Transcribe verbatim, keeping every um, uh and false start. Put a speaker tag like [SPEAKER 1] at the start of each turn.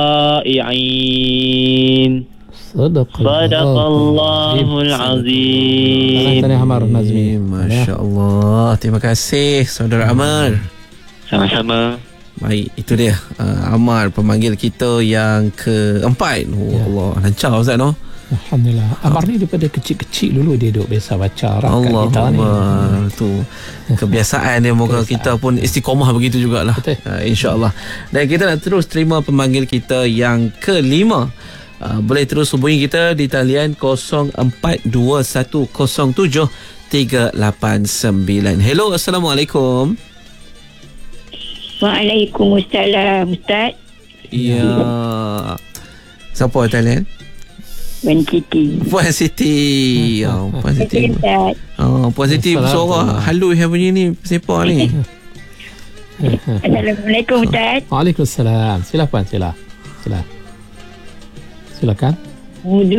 [SPEAKER 1] الطائعين.
[SPEAKER 2] صدق
[SPEAKER 1] صدق الله العظيم.
[SPEAKER 2] Tahniah Amar Nazmi.
[SPEAKER 3] Masya Allah. Terima kasih saudara Amar.
[SPEAKER 1] Sama-sama.
[SPEAKER 3] Baik, itu dia uh, Amar, pemanggil kita yang keempat. Oh
[SPEAKER 2] Ya.
[SPEAKER 3] Allah, lancar Ustaz no?
[SPEAKER 2] Alhamdulillah. Amar ni daripada kecil-kecil dulu dia duduk biasa baca rakat
[SPEAKER 3] Allah
[SPEAKER 2] kita ni.
[SPEAKER 3] Allah, tu kebiasaan dia. Moga kita pun istiqomah begitu jugalah, uh, insya-Allah. Dan kita nak terus terima pemanggil kita yang kelima. Uh, boleh terus hubungi kita di talian kosong empat dua satu kosong tujuh tiga lapan sembilan. Hello, Assalamualaikum.
[SPEAKER 4] Waalaikumsalam, Ustaz.
[SPEAKER 3] Ya. Siapa talian?
[SPEAKER 4] Puan Siti.
[SPEAKER 3] Puan Siti. Oh, Puan Siti.
[SPEAKER 4] Ustaz.
[SPEAKER 3] Oh, Puan Siti suara halus yang bunyi ni siapa ni?
[SPEAKER 4] Assalamualaikum, Ustaz.
[SPEAKER 2] Waalaikumsalam. Silakan, sila. Sila. Silakan.
[SPEAKER 4] Wudu